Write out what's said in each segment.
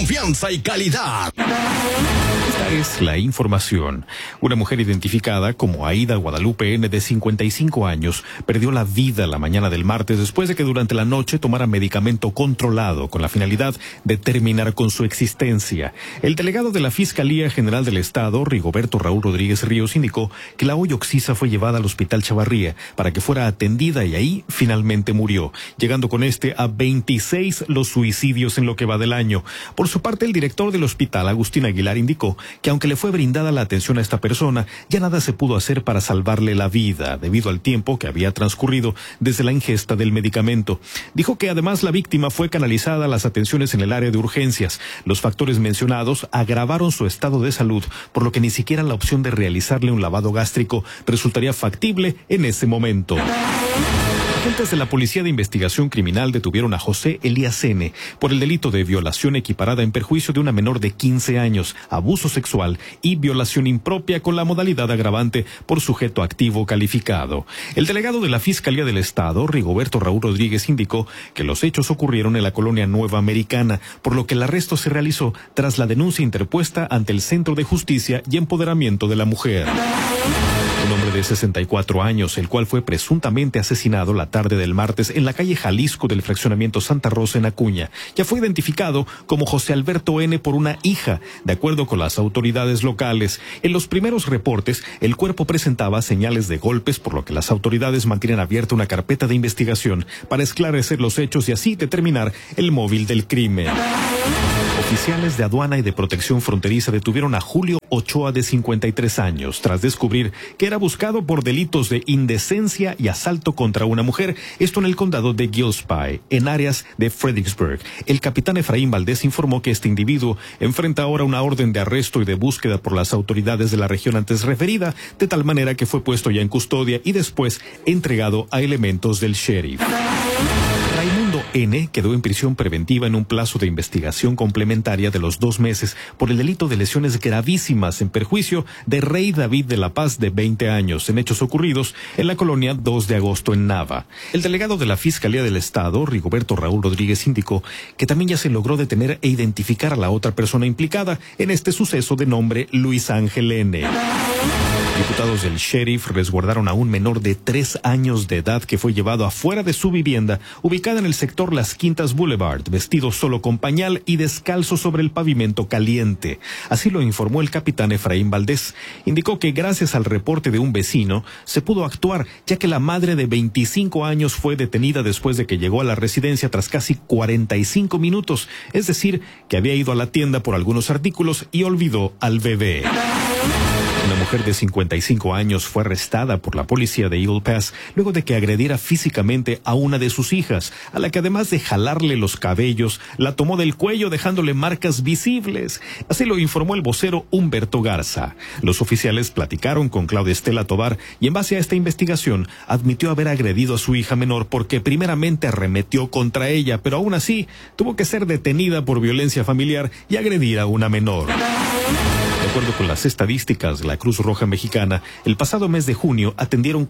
confianza y calidad. Esta es la información. Una mujer identificada como Aida Guadalupe N., de 55 años, perdió la vida la mañana del martes después de que durante la noche tomara medicamento controlado con la finalidad de terminar con su existencia. El delegado de la Fiscalía General del Estado, Rigoberto Raúl Rodríguez Ríos, indicó que la hoy occisa fue llevada al Hospital Chavarría para que fuera atendida y ahí finalmente murió, llegando con a 26 los suicidios en lo que va del año. Por su parte, el director del hospital, Agustín Aguilar, indicó que aunque le fue brindada la atención a esta persona, ya nada se pudo hacer para salvarle la vida, debido al tiempo que había transcurrido desde la ingesta del medicamento. Dijo que además la víctima fue canalizada a las atenciones en el área de urgencias. Los factores mencionados agravaron su estado de salud, por lo que ni siquiera la opción de realizarle un lavado gástrico resultaría factible en ese momento. Agentes de la Policía de Investigación Criminal detuvieron a José Elías N. por el delito de violación equiparada en perjuicio de una menor de 15 años, abuso sexual y violación impropia con la modalidad agravante por sujeto activo calificado. El delegado de la Fiscalía del Estado, Rigoberto Raúl Rodríguez, indicó que los hechos ocurrieron en la colonia Nueva Americana, por lo que el arresto se realizó tras la denuncia interpuesta ante el Centro de Justicia y Empoderamiento de la Mujer. Un hombre de 64 años, el cual fue presuntamente asesinado la tarde del martes en la calle Jalisco del fraccionamiento Santa Rosa en Acuña, ya fue identificado como José Alberto N. por una hija, de acuerdo con las autoridades locales. En los primeros reportes, el cuerpo presentaba señales de golpes, por lo que las autoridades mantienen abierta una carpeta de investigación para esclarecer los hechos y así determinar el móvil del crimen. Oficiales de aduana y de protección fronteriza detuvieron a Julio Ochoa, de 53 años, tras descubrir que era buscado por delitos de indecencia y asalto contra una mujer, esto en el condado de Gillespie, en áreas de Fredericksburg. El capitán Efraín Valdés informó que este individuo enfrenta ahora una orden de arresto y de búsqueda por las autoridades de la región antes referida, de tal manera que fue puesto ya en custodia y después entregado a elementos del sheriff. Raimundo N. quedó en prisión preventiva en un plazo de investigación complementaria de los 2 meses por el delito de lesiones gravísimas en perjuicio de Rey David de la Paz, de 20 años, en hechos ocurridos en la colonia 2 de agosto en Nava. El delegado de la Fiscalía del Estado, Rigoberto Raúl Rodríguez, indicó que también ya se logró detener e identificar a la otra persona implicada en este suceso, de nombre Luis Ángel N. Diputados del sheriff resguardaron a un menor de 3 años de edad que fue llevado afuera de su vivienda, ubicada en el sector Las Quintas Boulevard, vestido solo con pañal y descalzo sobre el pavimento caliente. Así lo informó el capitán Efraín Valdés. Indicó que gracias al reporte de un vecino se pudo actuar, ya que la madre de 25 años fue detenida después de que llegó a la residencia tras casi 45 minutos, es decir, que había ido a la tienda por algunos artículos y olvidó al bebé. Una mujer de 55 años fue arrestada por la policía de Eagle Pass luego de que agrediera físicamente a una de sus hijas, a la que además de jalarle los cabellos, la tomó del cuello dejándole marcas visibles. Así lo informó el vocero Humberto Garza. Los oficiales platicaron con Claudia Estela Tobar y en base a esta investigación admitió haber agredido a su hija menor porque primeramente arremetió contra ella, pero aún así tuvo que ser detenida por violencia familiar y agredir a una menor. De acuerdo con las estadísticas de la Cruz Roja Mexicana, el pasado mes de junio atendieron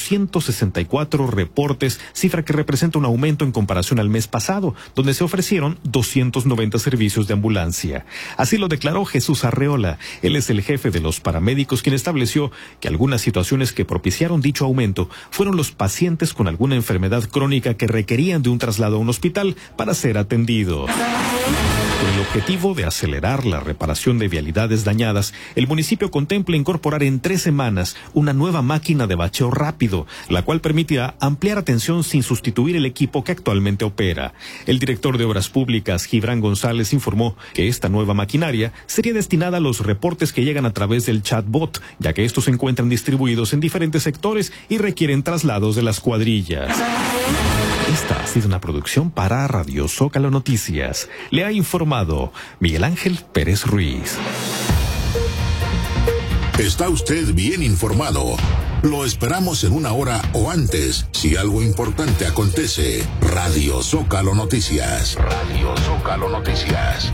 464 reportes, cifra que representa un aumento en comparación al mes pasado, donde se ofrecieron 290 servicios de ambulancia. Así lo declaró Jesús Arreola. Él es el jefe de los paramédicos, quien estableció que algunas situaciones que propiciaron dicho aumento fueron los pacientes con alguna enfermedad crónica que requerían de un traslado a un hospital para ser atendidos. Con el objetivo de acelerar la reparación de vialidades dañadas, el municipio contempla incorporar en 3 semanas una nueva máquina de bacheo rápido, la cual permitirá ampliar atención sin sustituir el equipo que actualmente opera. El director de Obras Públicas, Gibran González, informó que esta nueva maquinaria sería destinada a los reportes que llegan a través del chatbot, ya que estos se encuentran distribuidos en diferentes sectores y requieren traslados de las cuadrillas. Esta ha sido una producción para Radio Zócalo Noticias. Le ha informado Miguel Ángel Pérez Ruiz. Está usted bien informado. Lo esperamos en 1 hora o antes, si algo importante acontece. Radio Zócalo Noticias. Radio Zócalo Noticias.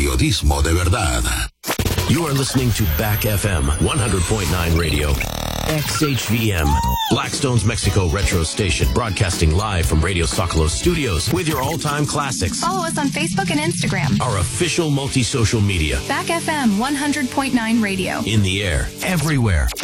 Periodismo de verdad. You are listening to Back FM 100.9 Radio. XHVM, Blackstone's Mexico Retro Station, broadcasting live from Radio Zocalo Studios with your all-time classics. Follow us on Facebook and Instagram. Our official multi-social media. Back FM 100.9 Radio. In the air, everywhere.